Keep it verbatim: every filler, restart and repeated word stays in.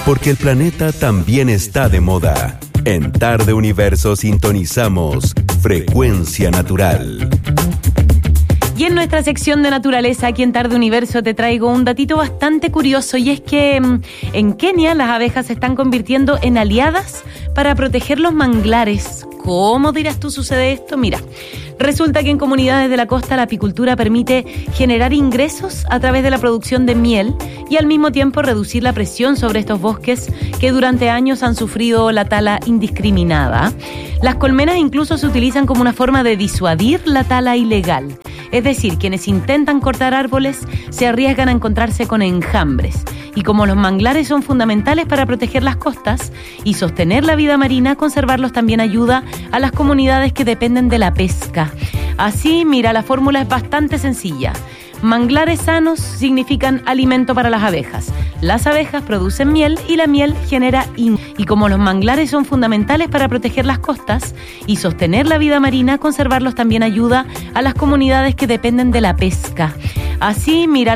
porque el planeta también está de moda. En Tarde Universo sintonizamos Frecuencia Natural. Y en nuestra sección de naturaleza, aquí en Tarde Universo, te traigo un datito bastante curioso, y es que en Kenia las abejas se están convirtiendo en aliadas para proteger los manglares. ¿Cómo, dirás tú, sucede esto? Mira, resulta que en comunidades de la costa la apicultura permite generar ingresos a través de la producción de miel y al mismo tiempo reducir la presión sobre estos bosques que durante años han sufrido la tala indiscriminada. Las colmenas incluso se utilizan como una forma de disuadir la tala ilegal. Es decir, quienes intentan cortar árboles se arriesgan a encontrarse con enjambres. Y como los manglares son fundamentales para proteger las costas y sostener la vida marina, conservarlos también ayuda a las comunidades que dependen de la pesca. Así, mira, la fórmula es bastante sencilla. Manglares sanos significan alimento para las abejas. Las abejas producen miel y la miel genera in. Y como los manglares son fundamentales para proteger las costas y sostener la vida marina, conservarlos también ayuda a las comunidades que dependen de la pesca. Así, mira,